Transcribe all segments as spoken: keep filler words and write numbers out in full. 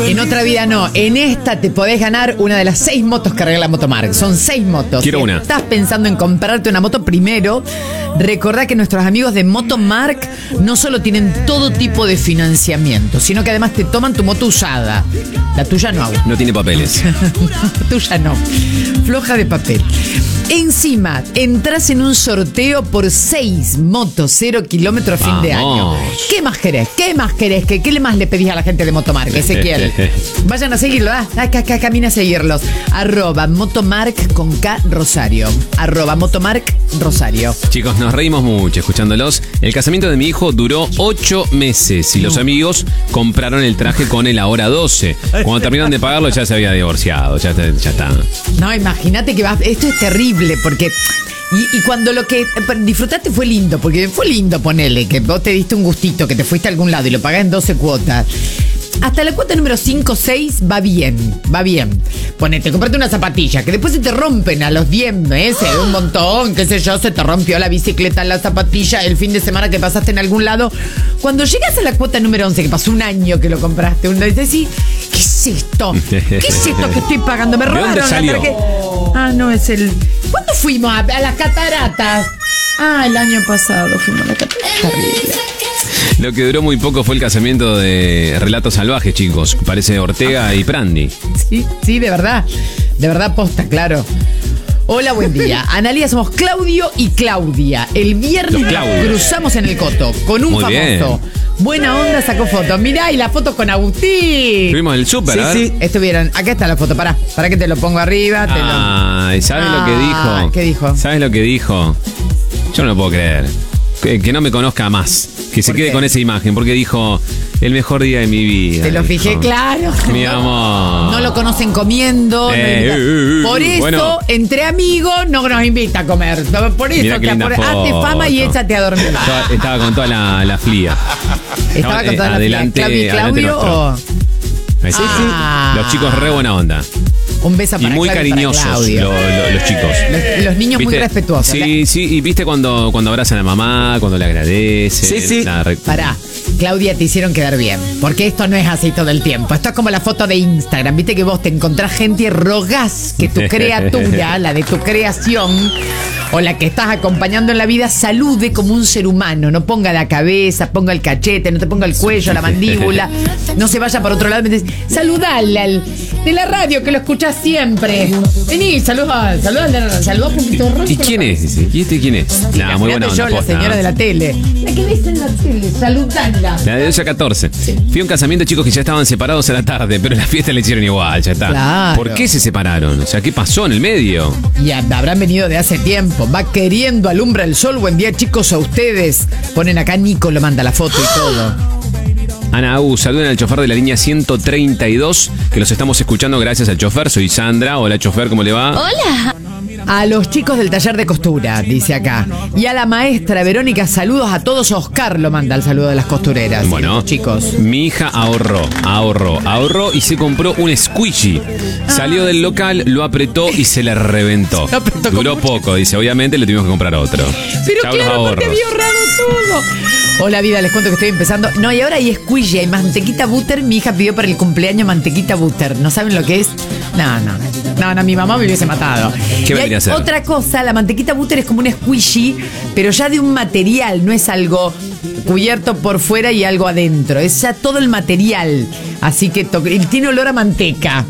En otra vida no. En esta te podés ganar una de las seis motos que regala Motomark. Son seis motos. Quiero si una. estás pensando en comprarte una moto primero, recordá que nuestros amigos de Motomark no solo tienen todo tipo de financiamiento, sino que además te toman tu moto usada. La tuya no. No tiene papeles. La tuya no. Floja de papel. Encima, entras en un sorteo por seis motos cero kilómetros a fin de año. ¿Qué más querés? ¿Qué más querés? ¿Qué, qué más le pedís a la gente de Motomark, Ezequiel? Vayan a seguirlo, ¿ah? Acá, acá, camina a seguirlos. Arroba Motomark con K Rosario. Arroba Motomark Rosario. Chicos, nos reímos mucho escuchándolos. El casamiento de mi hijo duró ocho meses y los amigos compraron el traje con el ahora doce. Cuando terminaron de pagarlo ya se había divorciado. Ya, ya está. No, imagínate que vas. Esto es terrible porque. Y, y cuando lo que disfrutaste fue lindo, porque fue lindo ponerle que vos te diste un gustito, que te fuiste a algún lado y lo pagás en doce cuotas. Hasta la cuota número cinco o seis va bien, va bien. Ponete, comprate una zapatilla, que después se te rompen a los diez meses, un montón, qué sé yo, se te rompió la bicicleta, la zapatilla, el fin de semana que pasaste en algún lado. Cuando llegas a la cuota número once, que pasó un año que lo compraste, uno dice, sí, ¿qué es esto? ¿Qué es esto que estoy pagando? Me robaron la tarjeta. Ah, no, es el... ¿Cuándo fuimos a, a las cataratas? Ah, el año pasado fuimos a las cataratas. Terrible. Lo que duró muy poco fue el casamiento de Relatos Salvajes, chicos. Parece Ortega y Prandi. Sí, sí, de verdad. De verdad, posta, claro. Hola, buen día. Analía, somos Claudio y Claudia. El viernes cruzamos en el Coto con un Muy famoso. Bien. Buena onda, sacó fotos. Mirá, y la foto con Agustín. Tuvimos el súper, sí, a ver. Sí, estuvieron. Acá está la foto, pará. Pará que te lo pongo arriba. Te Ay, lo... ¿sabes ah, lo que dijo? ¿Qué dijo? ¿Sabes lo que dijo? Yo no lo puedo creer. Que, que no me conozca más. Que se quede qué? con esa imagen. Porque dijo, el mejor día de mi vida. Te lo fijé, dijo. claro. Mi amor. No lo conocen comiendo. Eh, no uh, uh, por eso, bueno. entre amigos, no nos invita a comer. Por eso, que por, hazte fama y échate a dormir. Estaba, estaba con toda la, la flía. Estaba con toda la adelante, flía. ¿Claudio y Claudio o...? Sí, sí. Ah. Los chicos re buena onda. Un beso para y muy Claudio, cariñosos para lo, lo, los chicos. Los, los niños ¿Viste? Muy respetuosos. Sí, la... sí, y viste cuando, cuando abrazan a mamá, cuando le agradecen. Sí, sí. Re... Pará, Claudia, te hicieron quedar bien. Porque esto no es así todo el tiempo. Esto es como la foto de Instagram. Viste que vos te encontrás gente y rogás que tu criatura, la de tu creación, o la que estás acompañando en la vida, salude como un ser humano. No ponga la cabeza, ponga el cachete, no te ponga el cuello, la mandíbula. No se vaya por otro lado. Saludale al de la radio que lo escuchás siempre. Vení, saludá, saludá, saludá un poquito rojo. ¿Y quién es? ¿Y este quién es? Nah, muy buena onda, yo, la señora de la tele. La que ves en la tele, saludala. La de doce a catorce. Sí. Fui a un casamiento, chicos, que ya estaban separados a la tarde, pero la fiesta le hicieron igual, ya está. Claro. ¿Por qué se separaron? O sea, ¿qué pasó en el medio? Y habrán venido de hace tiempo. Va queriendo, alumbra el sol. Buen día, chicos, a ustedes. Ponen acá, Nico lo manda la foto y todo. Ana Agu, saluden al chofer de la línea ciento treinta y dos, que los estamos escuchando gracias al chofer. Soy Sandra. Hola, chofer, ¿cómo le va? Hola. A los chicos del taller de costura, dice acá. Y a la maestra Verónica, saludos a todos. Oscar lo manda el saludo de las costureras. Bueno, ¿sí? Chicos. Mi hija ahorró, ahorró, ahorró y se compró un squishy. Salió del local, lo apretó y se le reventó. Apretó Duró poco, dice. Obviamente le tuvimos que comprar otro. Pero Chau, claro, te había ahorrado todo. Hola, vida, les cuento que estoy empezando. No, y ahora hay squishy, hay mantequita butter. Mi hija pidió para el cumpleaños mantequita butter. ¿No saben lo que es? No, no, no, no, mi mamá me hubiese matado. ¿Qué vendría a ser? Otra cosa, la mantequita butter es como un squishy, pero ya de un material, no es algo cubierto por fuera y algo adentro. Es ya todo el material. Así que to- tiene olor a manteca.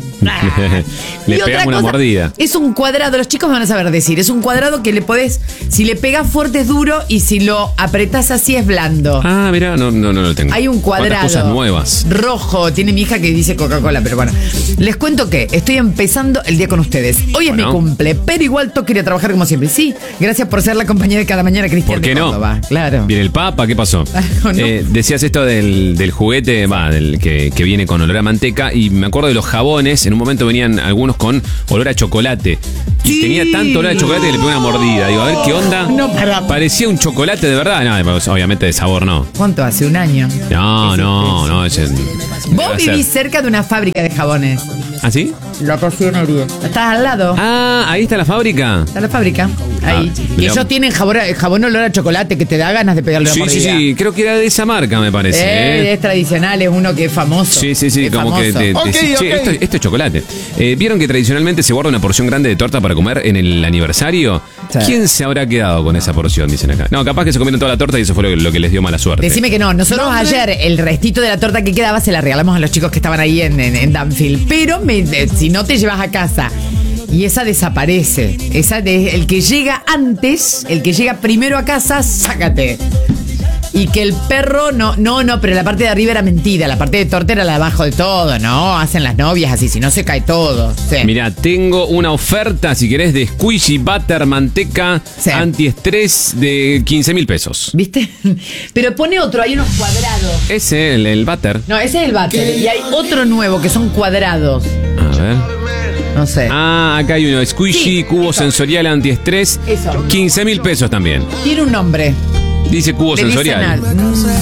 Le pegamos una mordida. Es un cuadrado, los chicos van a saber decir. Es un cuadrado que le podés, si le pegas fuerte es duro y si lo apretás así es blando. Ah, mira, no, no, no lo tengo. Hay un cuadrado cosas nuevas. rojo. Tiene mi hija que dice Coca-Cola, pero bueno. Les cuento que estoy empezando el día con ustedes. Hoy bueno. es mi cumple, pero igual toco ir a trabajar como siempre. Sí, gracias por ser la compañía de cada mañana, Cristian. ¿Por qué de Córdoba. no? Claro. Viene el Papa, ¿qué pasó? no. eh, decías esto del, del juguete, va, del que, que viene con olor a manteca, y me acuerdo de los jabones. En un momento venían algunos con olor a chocolate. Y sí. tenía tanto olor a chocolate que le pegó una mordida. Digo, a ver qué onda. No, para. Parecía un chocolate de verdad. No, obviamente de sabor no. ¿Cuánto hace? ¿Un año? No, no, no. Ese, Vos vivís cerca de una fábrica de jabones. ¿Ah, sí? La cocinería. ¿Estás al lado? Ah, ahí está la fábrica. Está la fábrica. Ahí. Ah, y la- ellos tienen jabón, jabón olor a chocolate que te da ganas de pegarle una Sí, sí, mordida. sí, creo que era de esa marca, me parece. Eh, ¿eh? Es tradicional, es uno que es famoso. Sí, sí, sí, es como que famoso. te, te- Ok, che, ok. Esto, esto es chocolate. Eh, ¿Vieron que tradicionalmente se guarda una porción grande de torta para comer en el aniversario? Sí. ¿Quién se habrá quedado con esa porción? Dicen acá. No, capaz que se comieron toda la torta y eso fue lo que, lo que les dio mala suerte. Decime que no, nosotros No, hombre. ayer el restito de la torta que quedaba se la regalamos a los chicos que estaban ahí en, en, en Danfield. Pero me- eh, si no te llevas a casa y esa desaparece, esa de, el que llega antes, el que llega primero a casa, sácate. Y que el perro, no, no, no, pero la parte de arriba era mentira, la parte de torta era la de abajo de todo, ¿no? Hacen las novias así, si no se cae todo. Sí. Mirá, tengo una oferta, si querés, de squishy butter manteca Sí. antiestrés de quince mil pesos. ¿Viste? Pero pone otro, hay unos cuadrados. Ese, el, el butter. No, ese es el butter. Y hay otro nuevo que son cuadrados. A ver. No sé. Ah, acá hay uno, squishy, Sí, cubo eso. sensorial antiestrés. Eso. quince mil pesos también. Tiene un nombre. Dice cubo Le dicen sensorial. al- Mm,